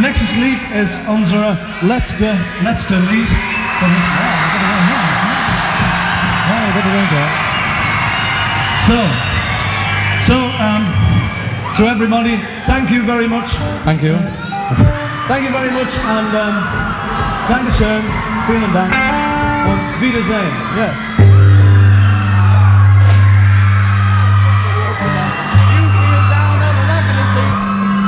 nächstes Lied ist unser letzte Lied von diesem to everybody, thank you very much. Thank you. Thank you very much and Dankeschön, vielen Dank und Wiedersehen. Yes.